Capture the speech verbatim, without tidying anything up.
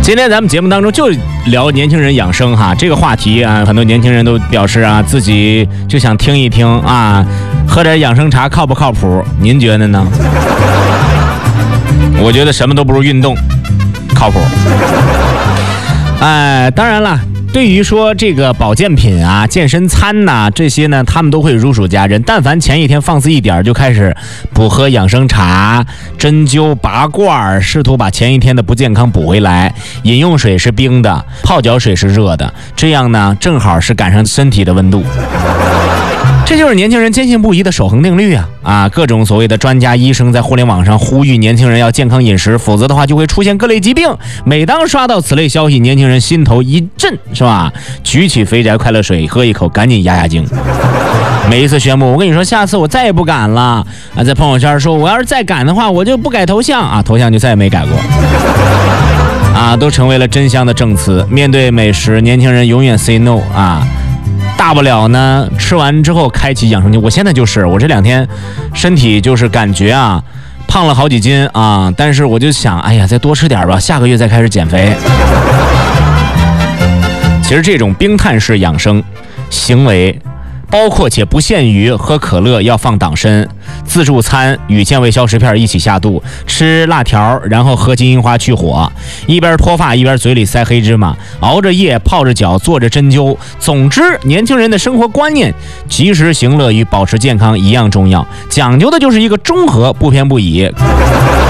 今天咱们节目当中就聊年轻人养生哈，这个话题啊，很多年轻人都表示啊，自己就想听一听啊，喝点养生茶靠不靠谱？您觉得呢？我觉得什么都不如运动靠谱。哎，当然了。对于说这个保健品啊、健身餐呐、啊、这些呢，他们都会如数家珍。但凡前一天放肆一点，就开始补喝养生茶、针灸、拔罐，试图把前一天的不健康补回来。饮用水是冰的，泡脚水是热的，这样呢，正好是赶上身体的温度。这就是年轻人坚信不疑的守恒定律啊！啊，各种所谓的专家医生在互联网上呼吁年轻人要健康饮食，否则的话就会出现各类疾病。每当刷到此类消息，年轻人心头一震，是吧？举起肥宅快乐水喝一口，赶紧压压惊。每一次宣布，我跟你说，下次我再也不敢了啊！在朋友圈说，我要是再敢的话，我就不改头像啊，头像就再也没改过。啊，都成为了真香的证词。面对美食，年轻人永远 say no 啊。大不了呢，吃完之后开启养生节。我现在就是，我这两天身体就是感觉啊，胖了好几斤啊，但是我就想，哎呀，再多吃点吧，下个月再开始减肥。其实这种冰炭式养生行为，包括且不限于喝可乐要放党参，自助餐与健胃消食片一起下肚，吃辣条然后喝金银花去火，一边脱发一边嘴里塞黑芝麻，熬着夜泡着脚做着针灸。总之，年轻人的生活观念，及时行乐与保持健康一样重要，讲究的就是一个中和，不偏不倚。